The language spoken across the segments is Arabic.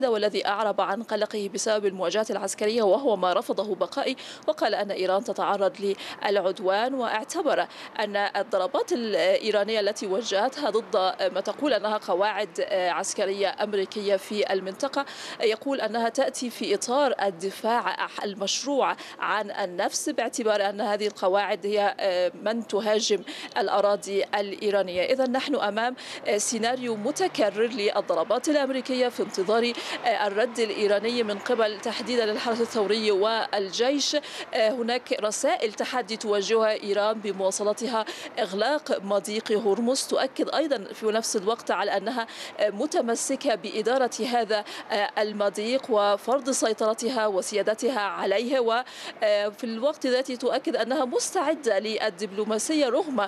والذي أعرب عن قلقه بسبب المواجهات العسكرية وهو ما رفضه بقائي، وقال أن إيران تتعرض للعدوان، واعتبر أن الضربات الإيرانية التي وجهتها ضد ما تقول أنها قواعد عسكرية أمريكية في المنطقة يقول أنها تأتي في إطار الدفاع المشروع عن النفس، باعتبار أن هذه القواعد هي من تهاجم الأراضي الإيرانية. إذن نحن أمام سيناريو متكرر للضربات الأمريكية في انتظار الرد الإيراني من قبل تحديدا الحرس الثوري والجيش. هناك رسائل تحدي توجهها إيران بمواصلتها إغلاق مضيق هرمز، تؤكد أيضا في نفس الوقت على أنها متمسكة بإدارة هذا المضيق وفرض سيطرتها وسيادتها عليه، وفي الوقت ذاته تؤكد أنها مستعدة للدبلوماسية رغم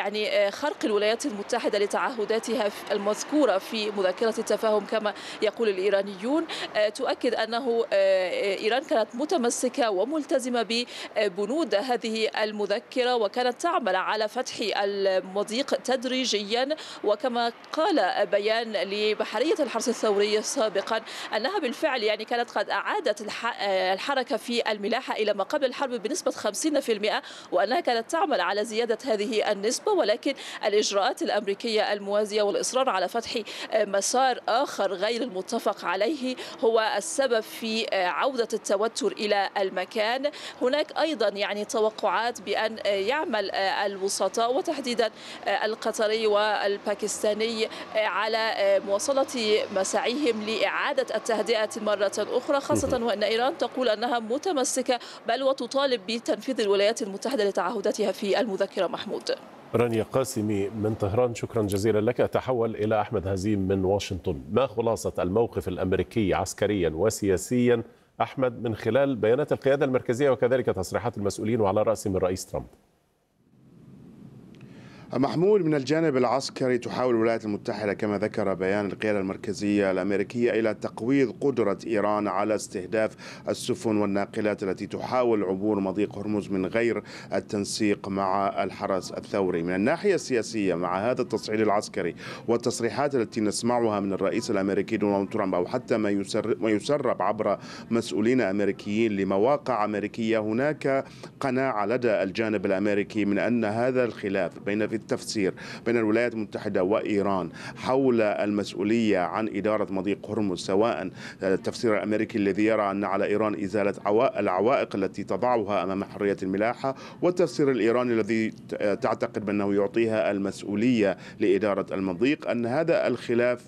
خرق الولايات المتحدة لتعهداتها المذكورة في مذكرة التفاهم كما يقول الإيرانيون. تؤكد أنه إيران كانت متمسكة وملتزمة ببنود هذه المذكرة، وكانت تعمل على فتح المضيق تدريجيا، وكما قال بيان لبحرية الحرس الثوري سابقا أنها بالفعل كانت قد أعادت الحركة في الملاحة إلى ما قبل الحرب بنسبة 50%، وأنها كانت تعمل على زيادة هذه النسبة، ولكن الإجراءات الأمريكية الموازية والإصرار على فتح مسار آخر غير المتفق عليه هو السبب في عودة التوتر إلى المكان. هناك أيضا توقعات بأن يعمل الوسطاء وتحديدا القطري والباكستاني على مواصلة مساعيهم لإعادة التهدئة مرة أخرى، خاصة وأن إيران تقول أنها متمسكة بل وتطالب بتنفيذ الولايات المتحدة لتعهداتها في المذكرة. محمود. رانيا قاسمي من طهران، شكرا جزيلا لك. أتحول إلى أحمد هزيم من واشنطن. ما خلاصة الموقف الأمريكي عسكريا وسياسيا أحمد من خلال بيانات القيادة المركزية وكذلك تصريحات المسؤولين وعلى رأسهم الرئيس ترامب؟ محمود، من الجانب العسكري تحاول الولايات المتحدة كما ذكر بيان القيادة المركزية الأمريكية إلى تقويض قدرة إيران على استهداف السفن والناقلات التي تحاول عبور مضيق هرمز من غير التنسيق مع الحرس الثوري. من الناحية السياسية مع هذا التصعيد العسكري والتصريحات التي نسمعها من الرئيس الأمريكي دونالد ترامب أو حتى ما يسرب عبر مسؤولين أمريكيين لمواقع أمريكية، هناك قناعة لدى الجانب الأمريكي من أن هذا الخلاف في التفسير بين الولايات المتحدة وإيران حول المسؤولية عن إدارة مضيق هرمز، سواء التفسير الأمريكي الذي يرى أن على إيران إزالة العوائق التي تضعها أمام حرية الملاحة، والتفسير الإيراني الذي تعتقد بأنه يعطيها المسؤولية لإدارة المضيق، أن هذا الخلاف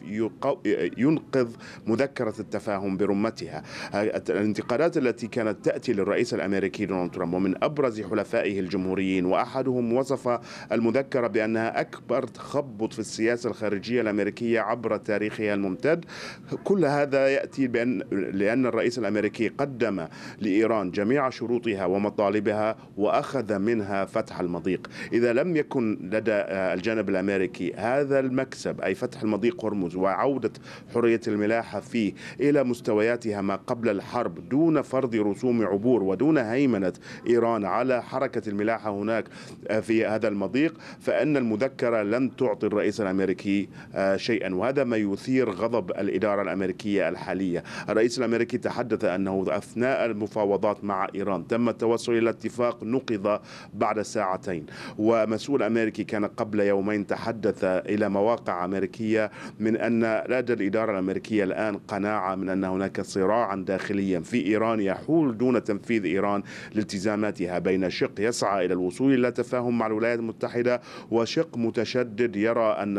ينقذ مذكرة التفاهم برمتها. الانتقادات التي كانت تأتي للرئيس الأمريكي دونالد ترامب ومن أبرز حلفائه الجمهوريين، وأحدهم وصف المذكرة بأنها أكبر تخبط في السياسة الخارجية الأمريكية عبر تاريخها الممتد. كل هذا يأتي لأن الرئيس الأمريكي قدم لإيران جميع شروطها ومطالبها وأخذ منها فتح المضيق. إذا لم يكن لدى الجانب الأمريكي هذا المكسب، أي فتح المضيق هرمز وعودة حرية الملاحة فيه إلى مستوياتها ما قبل الحرب دون فرض رسوم عبور ودون هيمنة إيران على حركة الملاحة هناك في هذا المضيق، فإن المذكرة لن تعطي الرئيس الأمريكي شيئا، وهذا ما يثير غضب الإدارة الأمريكية الحالية. الرئيس الأمريكي تحدث أنه أثناء المفاوضات مع إيران تم التوصل إلى اتفاق نقض بعد ساعتين، ومسؤول أمريكي كان قبل يومين تحدث إلى مواقع أمريكية من أن لدى الإدارة الأمريكية الآن قناعة من أن هناك صراعا داخليا في إيران يحول دون تنفيذ إيران لالتزاماتها بين شق يسعى إلى الوصول إلى تفاهم مع الولايات المتحدة وشق متشدد يرى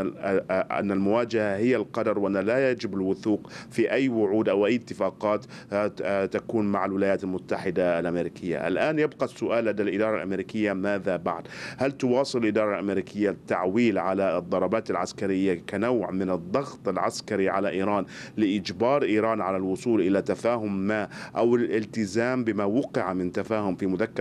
أن المواجهة هي القدر وأن لا يجب الوثوق في أي وعود أو أي اتفاقات تكون مع الولايات المتحدة الأمريكية. الآن يبقى السؤال لدى الإدارة الأمريكية: ماذا بعد؟ هل تواصل الإدارة الأمريكية التعويل على الضربات العسكرية كنوع من الضغط العسكري على إيران لإجبار إيران على الوصول إلى تفاهم ما، أو الالتزام بما وقع من تفاهم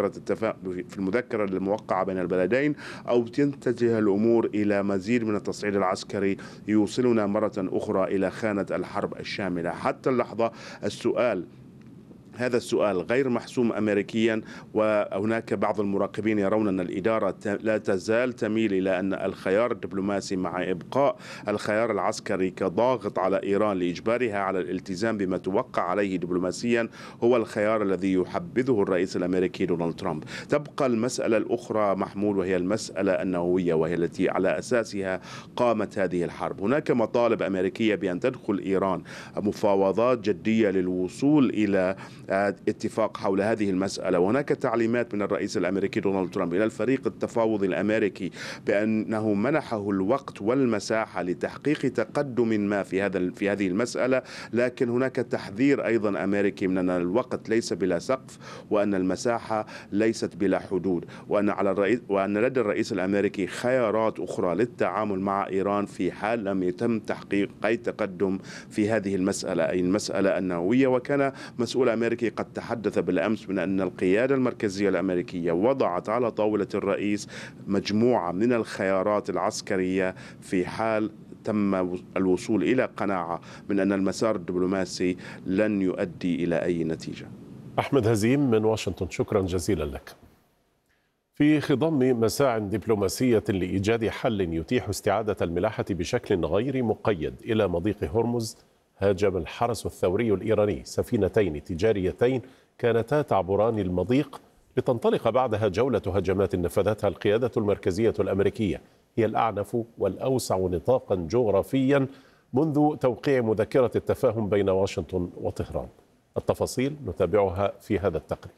في المذكرة الموقعة بين البلدين، أو تنتهي الأمور إلى مزيد من التصعيد العسكري يوصلنا مرة أخرى إلى خانة الحرب الشاملة؟ حتى اللحظة السؤال هذا السؤال غير محسوم أمريكيا، وهناك بعض المراقبين يرون أن الإدارة لا تزال تميل إلى أن الخيار الدبلوماسي مع إبقاء الخيار العسكري كضاغط على إيران لإجبارها على الالتزام بما توقع عليه دبلوماسيا هو الخيار الذي يحبذه الرئيس الأمريكي دونالد ترامب. تبقى المسألة الأخرى محمود، وهي المسألة النووية، وهي التي على أساسها قامت هذه الحرب. هناك مطالب أمريكية بأن تدخل إيران مفاوضات جدية للوصول إلى اتفاق حول هذه المسألة، وهناك تعليمات من الرئيس الأمريكي دونالد ترامب إلى الفريق التفاوضي الأمريكي بأنه منحه الوقت والمساحة لتحقيق تقدم ما في هذه المسألة، لكن هناك تحذير أيضا أمريكي من أن الوقت ليس بلا سقف، وأن المساحة ليست بلا حدود، وأن لدى الرئيس الأمريكي خيارات أخرى للتعامل مع إيران في حال لم يتم تحقيق أي تقدم في هذه المسألة، أي المسألة النووية. وكان مسؤول أمريكي قد تحدث بالأمس من أن القيادة المركزية الأمريكية وضعت على طاولة الرئيس مجموعة من الخيارات العسكرية في حال تم الوصول إلى قناعة من أن المسار الدبلوماسي لن يؤدي إلى أي نتيجة. أحمد هزيم من واشنطن، شكرا جزيلا لك. في خضم مساع دبلوماسية لإيجاد حل يتيح استعادة الملاحة بشكل غير مقيد إلى مضيق هرمز، هاجم الحرس الثوري الإيراني سفينتين تجاريتين كانتا تعبران المضيق لتنطلق بعدها جولة هجمات نفذتها القيادة المركزية الأمريكية، هي الأعنف والأوسع نطاقا جغرافيا منذ توقيع مذكرة التفاهم بين واشنطن وطهران. التفاصيل نتابعها في هذا التقرير.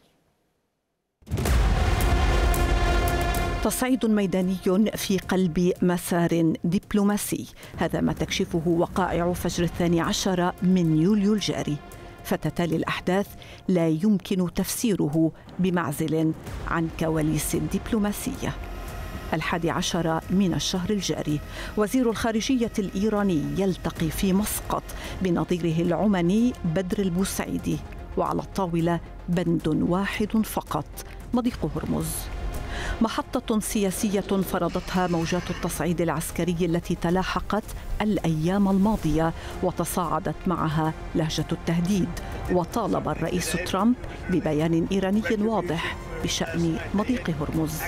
تصعيد ميداني في قلب مسار دبلوماسي، هذا ما تكشفه وقائع فجر 12 من يوليو الجاري، فتتالي الأحداث لا يمكن تفسيره بمعزل عن كواليس الدبلوماسية. 11 من الشهر الجاري، وزير الخارجية الإيراني يلتقي في مسقط بنظيره العماني بدر البوسعيدي، وعلى الطاولة بند واحد فقط: مضيق هرمز. محطة سياسية فرضتها موجات التصعيد العسكري التي تلاحقت الأيام الماضية، وتصاعدت معها لهجة التهديد، وطالب الرئيس ترامب ببيان إيراني واضح بشأن مضيق هرمز.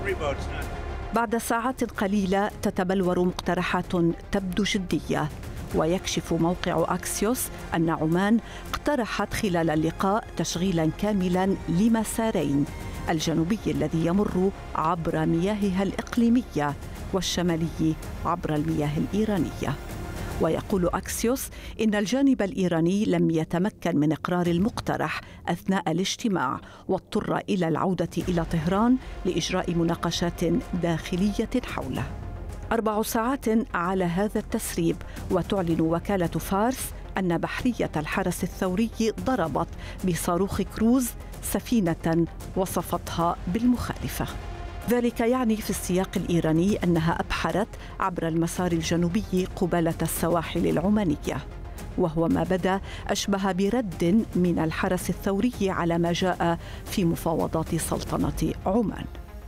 بعد ساعات قليلة تتبلور مقترحات تبدو جدية، ويكشف موقع أكسيوس أن عمان اقترحت خلال اللقاء تشغيلا كاملا لمسارين: الجنوبي الذي يمر عبر مياهها الإقليمية، والشمالي عبر المياه الإيرانية. ويقول أكسيوس إن الجانب الإيراني لم يتمكن من إقرار المقترح أثناء الاجتماع، واضطر إلى العودة إلى طهران لإجراء مناقشات داخلية حوله. 4 ساعات على هذا التسريب، وتعلن وكالة فارس أن بحرية الحرس الثوري ضربت بصاروخ كروز سفينة وصفتها بالمخالفة. ذلك يعني في السياق الإيراني أنها أبحرت عبر المسار الجنوبي قبالة السواحل العمانية، وهو ما بدا أشبه برد من الحرس الثوري على ما جاء في مفاوضات سلطنة عمان.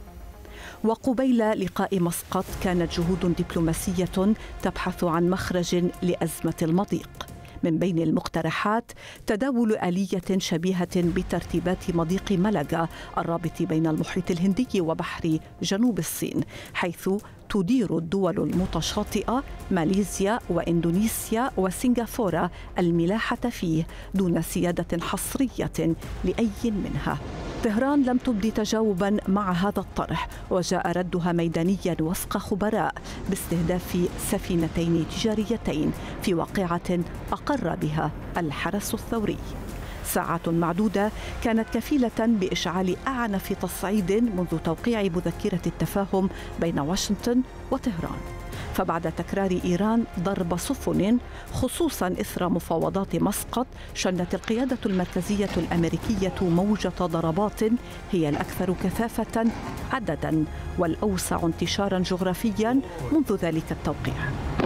وقبيل لقاء مسقط كانت جهود دبلوماسية تبحث عن مخرج لأزمة المضيق. من بين المقترحات تداول آلية شبيهة بترتيبات مضيق ملقا الرابط بين المحيط الهندي وبحر جنوب الصين، حيث تدير الدول المتشاطئة ماليزيا وإندونيسيا وسنغافورة الملاحة فيه دون سيادة حصرية لأي منها. طهران لم تبدي تجاوبا مع هذا الطرح، وجاء ردها ميدانيا وفق خبراء باستهداف سفينتين تجاريتين في واقعة أقر بها الحرس الثوري. ساعات معدودة كانت كفيلة بإشعال أعنف تصعيد منذ توقيع مذكرة التفاهم بين واشنطن وطهران. فبعد تكرار إيران ضرب سفن خصوصا إثر مفاوضات مسقط، شنت القيادة المركزية الأمريكية موجة ضربات هي الأكثر كثافة عددا والأوسع انتشارا جغرافيا منذ ذلك التوقيع.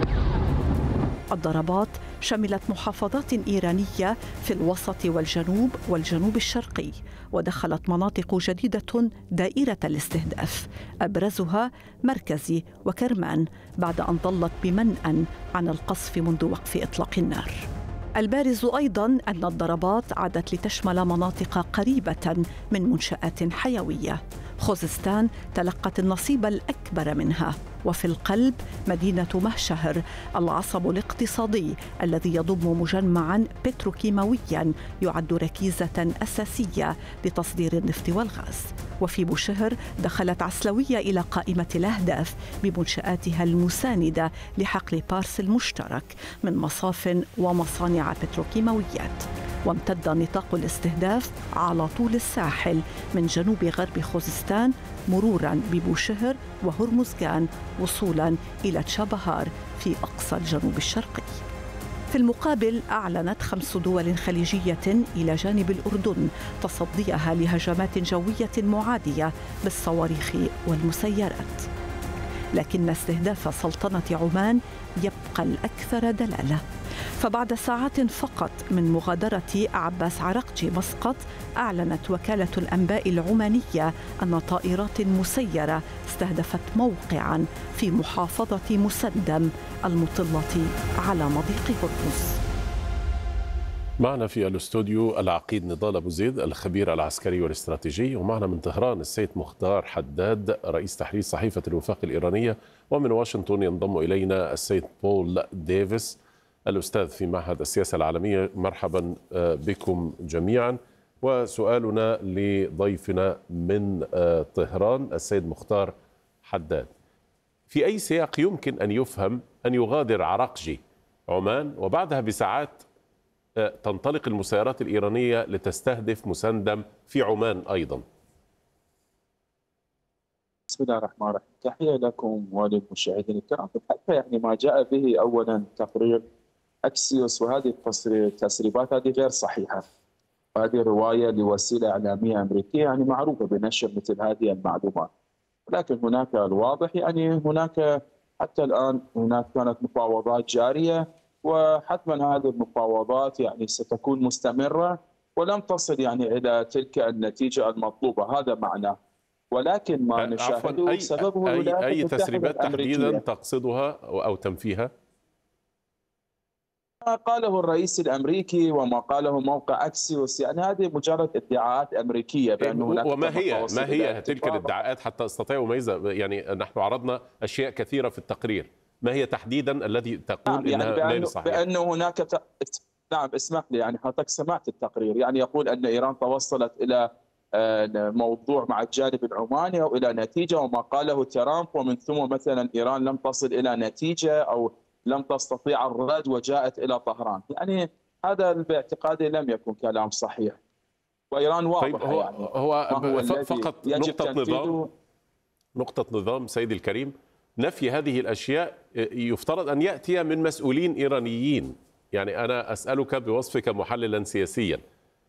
الضربات شملت محافظات إيرانية في الوسط والجنوب الشرقي، ودخلت مناطق جديدة دائرة الاستهداف، أبرزها مركزي وكرمان، بعد أن ظلت بمنأى عن القصف منذ وقف إطلاق النار. البارز أيضاً أن الضربات عادت لتشمل مناطق قريبة من منشآت حيوية. خوزستان تلقت النصيب الأكبر منها، وفي القلب مدينة مهشهر العصب الاقتصادي الذي يضم مجمعاً بتروكيماوياً يعد ركيزة أساسية لتصدير النفط والغاز. وفي بوشهر دخلت عسلوية إلى قائمة الأهداف بمنشآتها المساندة لحقل بارس المشترك من مصاف ومصانع بتروكيماويات. وامتد نطاق الاستهداف على طول الساحل من جنوب غرب خوزستان مرورا ببوشهر وهرمزغان وصولا إلى تشابهار في أقصى الجنوب الشرقي. في المقابل أعلنت 5 دول خليجية إلى جانب الأردن تصديها لهجمات جوية معادية بالصواريخ والمسيرات. لكن استهداف سلطنة عمان يبقى الأكثر دلالة، فبعد ساعات فقط من مغادرة عباس عراقجي مسقط أعلنت وكالة الأنباء العمانية أن طائرات مسيرة استهدفت موقعاً في محافظة مسندم المطلة على مضيق هرمز. معنا في الاستوديو العقيد نضال أبو زيد الخبير العسكري والاستراتيجي، ومعنا من طهران السيد مختار حداد رئيس تحرير صحيفة الوفاق الإيرانية، ومن واشنطن ينضم إلينا السيد بول ديفيس الأستاذ في معهد السياسة العالمية. مرحبا بكم جميعا. وسؤالنا لضيفنا من طهران السيد مختار حداد: في أي سياق يمكن أن يفهم أن يغادر عراقجي عمان وبعدها بساعات تنطلق المسيرات الإيرانية لتستهدف مسندم في عمان أيضا؟ بسم الله الرحمن الرحيم. تحية لكم وللمشاهدين الكرام. حتى ما جاء به أولا تقرير أكسيوس، وهذه التسريبات هذه غير صحيحة. هذه رواية لوسيلة إعلامية أمريكية معروفة بنشر مثل هذه المعلومات. لكن هناك الواضح هناك حتى الآن كانت مفاوضات جارية، وحتما هذه المفاوضات ستكون مستمرة ولم تصل إلى تلك النتيجة المطلوبة. هذا معناه. ولكن ما نشاهده سببه أي تسريبات تحديدا تقصدها أو تنفيها؟ ما قاله الرئيس الأمريكي وما قاله موقع أكسيوس هذه مجرد ادعاءات أمريكية بأن هناك وما هي تلك الادعاءات حتى أستطيع أميزها؟ نحن عرضنا أشياء كثيرة في التقرير، ما هي تحديدا الذي تقول إنها غير صحيحة؟ بأنه هناك نعم اسمح لي حضرتك سمعت التقرير يقول أن إيران توصلت إلى موضوع مع الجانب العماني أو إلى نتيجة، وما قاله ترامب ومن ثم مثلا إيران لم تصل إلى نتيجة أو لم تستطيع الرد وجاءت إلى طهران. هذا باعتقادي لم يكن كلام صحيح، وإيران واضحة. طيب هو فقط نقطة نظام سيدي الكريم. نفي هذه الأشياء يفترض أن يأتي من مسؤولين إيرانيين. أنا أسألك بوصفك محللا سياسيا،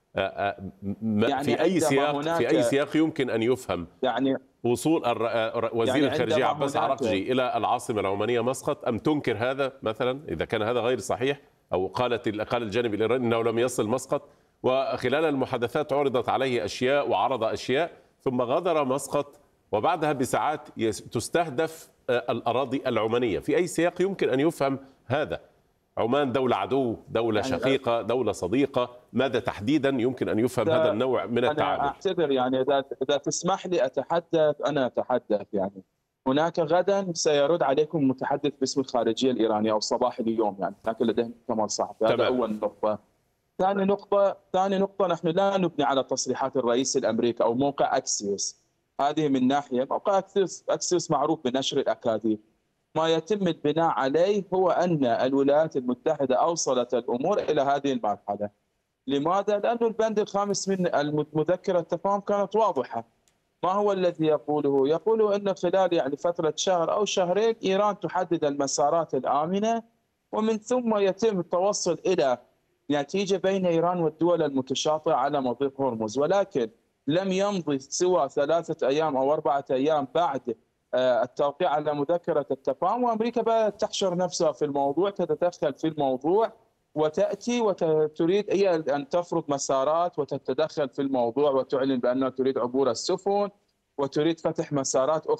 في أي سياق يمكن أن يفهم وصول وزير الخارجية عباس عراقجي إلى العاصمة العمانية مسقط؟ أم تنكر هذا مثلا إذا كان هذا غير صحيح؟ أو قال الجانب الإيراني أنه لم يصل مسقط، وخلال المحادثات عرضت عليه أشياء وعرض أشياء، ثم غادر مسقط وبعدها بساعات تستهدف الأراضي العمانية. في أي سياق يمكن أن يفهم هذا؟ عمان دولة عدو، دولة شقيقة، دولة صديقة، ماذا تحديدا يمكن أن يفهم هذا النوع من التعامل؟ أنا أعتذر إذا تسمح لي أنا أتحدث هناك غدا سيرد عليكم متحدث باسم الخارجية الإيرانية أو صباح اليوم هناك لديه مؤتمر صحفي. هذا أول نقطة. ثاني نقطة نحن لا نبني على تصريحات الرئيس الأمريكي أو موقع أكسيوس. هذه من ناحية. موقع أكسيوس معروف بنشر الأكاذيب. ما يتم البناء عليه هو أن الولايات المتحدة أوصلت الأمور إلى هذه المرحلة. لماذا؟ لأن البند الخامس من مذكرة التفاهم كانت واضحة. ما هو الذي يقوله؟ يقول أن خلال فترة شهر أو شهرين إيران تحدد المسارات الآمنة، ومن ثم يتم التوصل إلى نتيجة بين إيران والدول المتشاطئة على مضيق هرمز. ولكن لم يمضي سوى 3 أيام أو 4 أيام بعد التوقيع على مذكرة التفاهم، وأمريكا بدأت تحشر نفسها في الموضوع، تتدخل في الموضوع وتأتي وتريد هي أن تفرض مسارات وتتدخل في الموضوع وتعلن بأنها تريد عبور السفن وتريد فتح مسارات أخرى.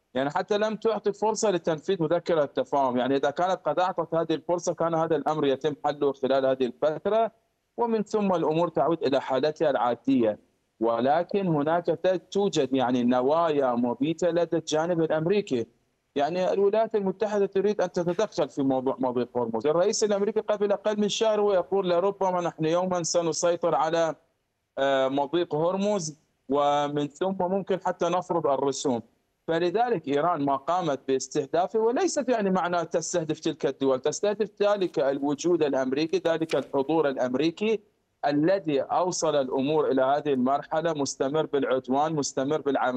يعني حتى لم تعطي فرصة لتنفيذ مذكرة التفاهم. يعني إذا كانت قد أعطت هذه الفرصة كان هذا الأمر يتم حله خلال هذه الفترة، ومن ثم الأمور تعود إلى حالتها العادية. ولكن هناك توجد يعني نوايا مبيتة لدى الجانب الأمريكي. يعني الولايات المتحدة تريد أن تتدخل في موضوع مضيق هرمز. الرئيس الأمريكي قبل أقل من شهر ويقول لربما نحن يوما سنسيطر على مضيق هرمز، ومن ثم ممكن حتى نفرض الرسوم. فلذلك إيران ما قامت باستهدافه، وليست يعني معنى تستهدف تلك الدول، تستهدف ذلك الوجود الأمريكي، ذلك الحضور الأمريكي الذي أوصل الأمور إلى هذه المرحلة، مستمر بالعدوان، مستمر بالعمل